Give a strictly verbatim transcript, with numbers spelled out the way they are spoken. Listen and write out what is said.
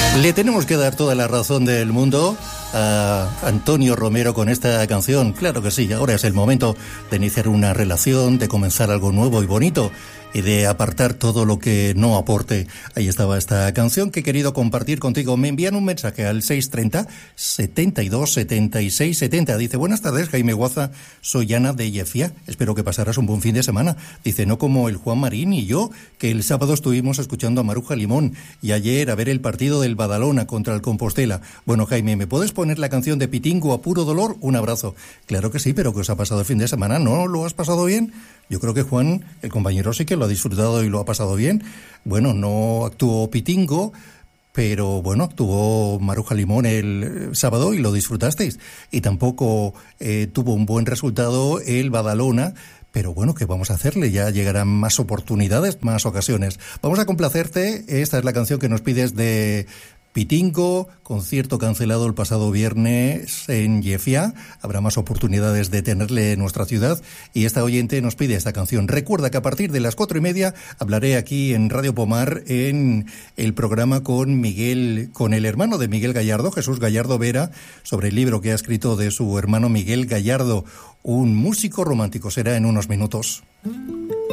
Le tenemos que dar toda la razón del mundo a Antonio Romero con esta canción. Claro que sí, ahora es el momento de iniciar una relación, de comenzar algo nuevo y bonito y de apartar todo lo que no aporte. Ahí estaba esta canción que he querido compartir contigo. Me envían un mensaje al seis treinta, setenta y dos, setenta y seis, setenta. Dice: buenas tardes, Jaime Guaza, soy Ana de Yefia. Espero que pasaras un buen fin de semana. Dice: no como el Juan Marín y yo, que el sábado estuvimos escuchando a Maruja Limón y ayer a ver el partido del Badalona contra el Compostela. Bueno, Jaime, ¿me puedes poner la canción de Pitingo a puro dolor? Un abrazo. Claro que sí, pero ¿qué os ha pasado el fin de semana? ¿No lo has pasado bien? Yo creo que Juan, el compañero, sí que lo ha disfrutado y lo ha pasado bien. Bueno, no actuó Pitingo, pero bueno, actuó Maruja Limón el sábado y lo disfrutasteis. Y tampoco eh, tuvo un buen resultado el Badalona. Pero bueno, ¿qué vamos a hacerle? Ya llegarán más oportunidades, más ocasiones. Vamos a complacerte. Esta es la canción que nos pides de Pitingo, concierto cancelado el pasado viernes en Yefia. Habrá más oportunidades de tenerle en nuestra ciudad. Y esta oyente nos pide esta canción. Recuerda que a partir de las cuatro y media hablaré aquí en Radio Pomar en el programa con Miguel, con el hermano de Miguel Gallardo, Jesús Gallardo Vera, sobre el libro que ha escrito de su hermano Miguel Gallardo, un músico romántico. Será en unos minutos.